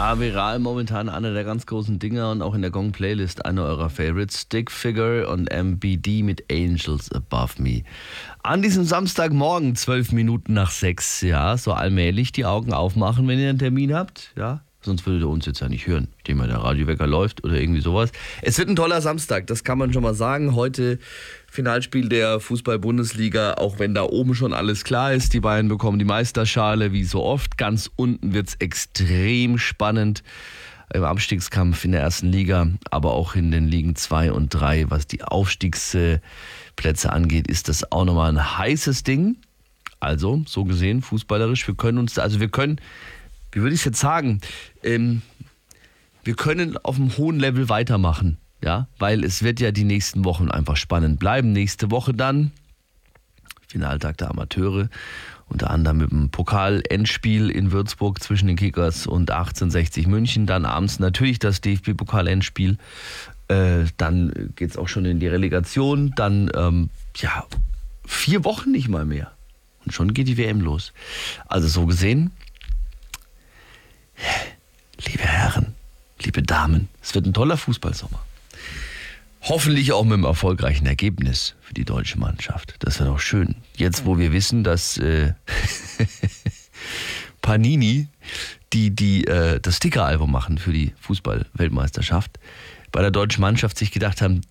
Ja, viral momentan einer der ganz großen Dinger und auch in der Gong-Playlist einer eurer Favorites. Stick Figure und MBD mit Angels Above Me. An diesem Samstagmorgen, 12 Minuten nach 6, ja, so allmählich die Augen aufmachen, wenn ihr einen Termin habt, ja. Sonst würdet ihr uns jetzt ja nicht hören, indem der Radiowecker läuft oder irgendwie sowas. Es wird ein toller Samstag, das kann man schon mal sagen. Heute Finalspiel der Fußball-Bundesliga, auch wenn da oben schon alles klar ist. Die Bayern bekommen die Meisterschale, wie so oft. Ganz unten wird es extrem spannend im Abstiegskampf in der ersten Liga, aber auch in den Ligen 2 und 3. Was die Aufstiegsplätze angeht, ist das auch nochmal ein heißes Ding. Also, so gesehen, fußballerisch, wie würde ich es jetzt sagen, wir können auf einem hohen Level weitermachen, ja, weil es wird ja die nächsten Wochen einfach spannend bleiben. Nächste Woche dann Finaltag der Amateure, unter anderem mit dem Pokal-Endspiel in Würzburg zwischen den Kickers und 1860 München. Dann abends natürlich das DFB-Pokal-Endspiel. Dann geht es auch schon in die Relegation. Dann, 4 Wochen nicht mal mehr. Und schon geht die WM los. Also so gesehen, liebe Herren, liebe Damen, es wird ein toller Fußballsommer. Hoffentlich auch mit einem erfolgreichen Ergebnis für die deutsche Mannschaft. Das wäre doch schön. Jetzt, wo wir wissen, dass Panini, die das Sticker-Album machen für die Fußball-Weltmeisterschaft, bei der deutschen Mannschaft sich gedacht haben,